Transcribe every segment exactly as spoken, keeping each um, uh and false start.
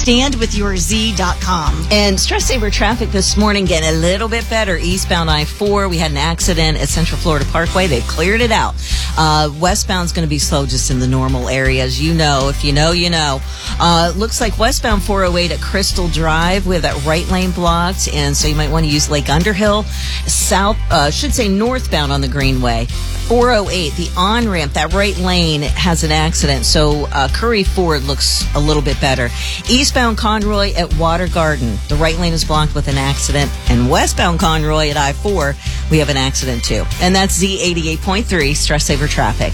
stand with your z dot com. And Stress Saver traffic this morning getting a little bit better. Eastbound I four, we had an accident at Central Florida Parkway. They've cleared it out. Uh, westbound's going to be slow just in the normal areas. You know, if you know, you know. Uh, looks like westbound four oh eight at Crystal Drive with that right lane blocked, and so you might want to use Lake Underhill. South, uh, should say northbound on the Greenway. four oh eight, the on-ramp, that right lane has an accident, so uh, Curry Ford looks a little bit better. Eastbound Conroy at Water Garden, the right lane is blocked with an accident, and westbound Conroy at I four, we have an accident too. And that's Z eighty-eight point three, Stress Saver Traffic.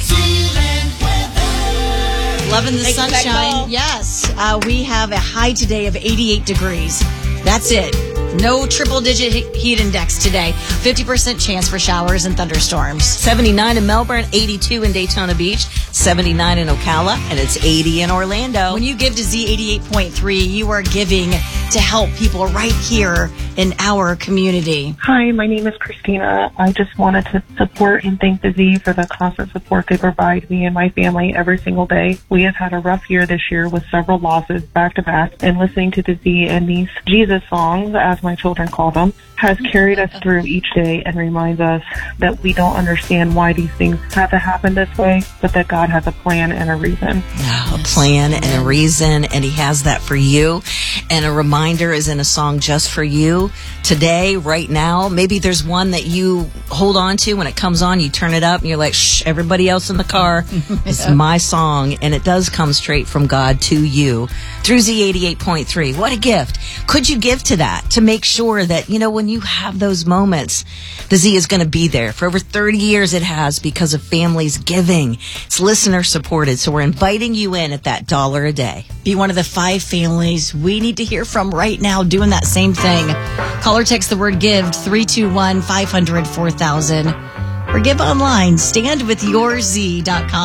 Loving the Thank you, sunshine. Beckball. Yes, uh, we have a high today of eighty-eight degrees. That's it. No triple-digit he- heat index today. fifty percent chance for showers and thunderstorms. seventy-nine in Melbourne, eighty-two in Daytona Beach, seventy-nine in Ocala, and it's eighty in Orlando. When you give to Z eighty-eight point three, you are giving to help people right here in our community. Hi, my name is Christina. I just wanted to support and thank the Z for the constant support they provide me and my family every single day. We have had a rough year this year with several losses back to back, and listening to the Z and these Jesus songs, as my children call them, has carried us through each day and reminds us that we don't understand why these things have to happen this way, but that God has a plan and a reason. Oh, a plan and a reason, and He has that for you. And a reminder is in a song just for you. Today, right now, maybe there's one that you hold on to. When it comes on, you turn it up and you're like, shh, everybody else in the car, it's my song. And it does come straight from God to you through Z eighty-eight point three. What a gift. Could you give to that to make sure that, you know, when you have those moments, the Z is going to be there. For over thirty years it has, because of families giving. It's listener supported. So we're inviting you in at that dollar a day. Be one of the five families we need to hear from right now doing that same thing. Call or text the word GIVE, three two one, five hundred, four thousand. Or give online, stand with your z dot com.